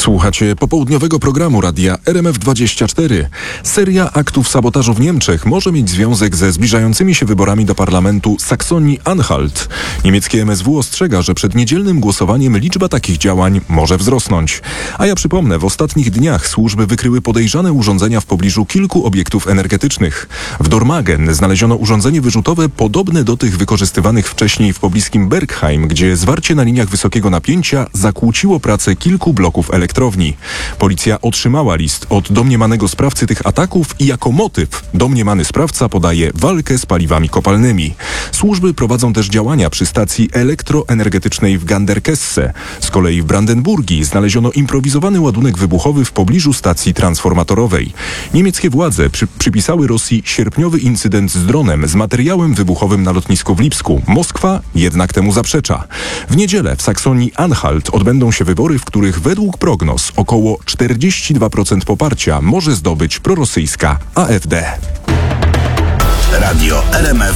Słuchacie popołudniowego programu radia RMF24. Seria aktów sabotażu w Niemczech może mieć związek ze zbliżającymi się wyborami do parlamentu Saksonii-Anhalt. Niemieckie MSW ostrzega, że przed niedzielnym głosowaniem liczba takich działań może wzrosnąć. A ja przypomnę, w ostatnich dniach służby wykryły podejrzane urządzenia w pobliżu kilku obiektów energetycznych. W Dormagen znaleziono urządzenie wyrzutowe podobne do tych wykorzystywanych wcześniej w pobliskim Bergheim, gdzie zwarcie na liniach wysokiego napięcia zakłóciło pracę kilku bloków elektrowni. Policja otrzymała list od domniemanego sprawcy tych ataków i jako motyw domniemany sprawca podaje walkę z paliwami kopalnymi. Służby prowadzą też działania przy stacji elektroenergetycznej w Ganderkesse. Z kolei w Brandenburgii znaleziono improwizowany ładunek wybuchowy w pobliżu stacji transformatorowej. Niemieckie władze przypisały Rosji sierpniowy incydent z dronem z materiałem wybuchowym na lotnisku w Lipsku. Moskwa jednak temu zaprzecza. W niedzielę w Saksonii-Anhalt odbędą się wybory, w których według prognoz około 42% poparcia może zdobyć prorosyjska AfD. Radio RMF